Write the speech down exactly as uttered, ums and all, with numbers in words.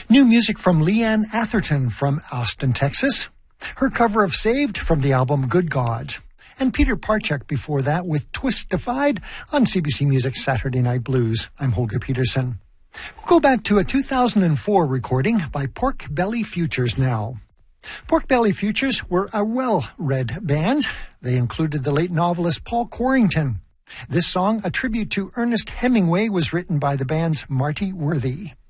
New music from Leanne Atherton from Austin, Texas. Her cover of Saved from the album Good God. And Peter Parchak before that with Twistified on C B C Music Saturday Night Blues. I'm Holger Peterson. We'll go back to a two thousand four recording by Pork Belly Futures now. Pork Belly Futures were a well-read band. They included the late novelist Paul Quarrington. This song, a tribute to Ernest Hemingway, was written by the band's Marty Worthy.